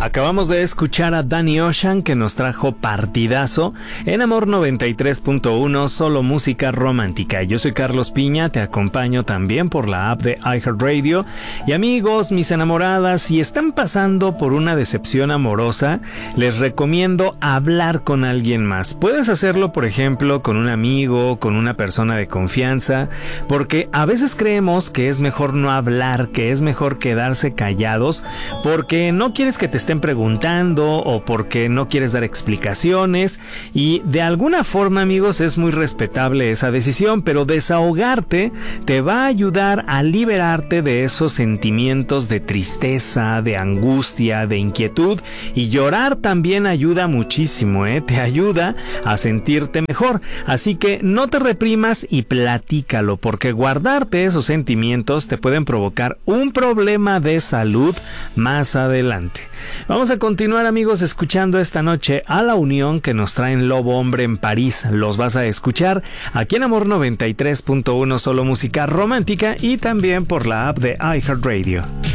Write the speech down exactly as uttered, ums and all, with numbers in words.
Acabamos de escuchar a Danny Ocean, que nos trajo Partidazo en Amor noventa y tres punto uno, solo música romántica. Yo soy Carlos Piña, te acompaño también por la app de iHeartRadio. Y amigos, mis enamoradas, si están pasando por una decepción amorosa, les recomiendo hablar con alguien más. Puedes hacerlo, por ejemplo, con un amigo, con una persona de confianza, porque a veces creemos que es mejor no hablar, que es mejor quedarse callados, porque no quieres que te estén preguntando o porque no quieres dar explicaciones, y de alguna forma, amigos, es muy respetable esa decisión, pero desahogarte te va a ayudar a liberarte de esos sentimientos de tristeza, de angustia, de inquietud, y llorar también ayuda muchísimo, ¿eh? Te ayuda a sentirte mejor, así que no te reprimas y platícalo, porque guardarte esos sentimientos te pueden provocar un problema de salud más adelante. Vamos a continuar, amigos, escuchando esta noche a La Unión, que nos traen Lobo Hombre en París. Los vas a escuchar aquí en Amor noventa y tres punto uno, solo música romántica, y también por la app de iHeartRadio.